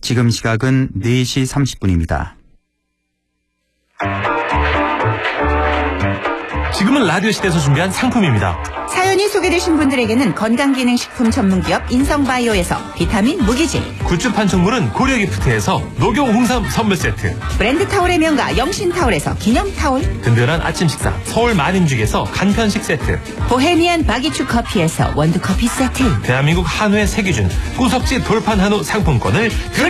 지금 시각은 4시 30분입니다. 지금은 라디오 시대에서 준비한 상품입니다. 사연이 소개되신 분들에게는 건강기능식품 전문기업 인성바이오에서 비타민 무기질, 굿즈 판촉물은 고려기프트에서 녹용 홍삼 선물 세트, 브랜드 타올의 명가 영신타올에서 기념타올, 든든한 아침 식사 서울 만인죽에서 간편식 세트, 보헤미안 바기추 커피에서 원두커피 세트, 대한민국 한우의 세기준 구석지 돌판 한우 상품권을